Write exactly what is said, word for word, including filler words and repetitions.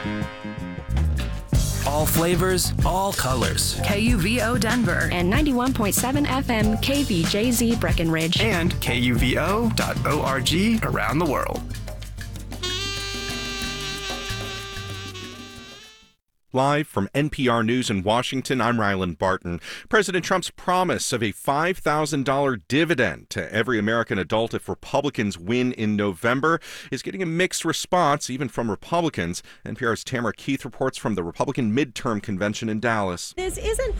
All flavors, all colors. K U V O Denver and ninety-one point seven F M K V J Z Breckenridge and K U V O dot org around the world. Live from N P R News in Washington, I'm Ryland Barton. President Trump's promise of a five thousand dollars dividend to every American adult if Republicans win in November is getting a mixed response, even from Republicans. N P R's Tamara Keith reports from the Republican midterm convention in Dallas. This isn't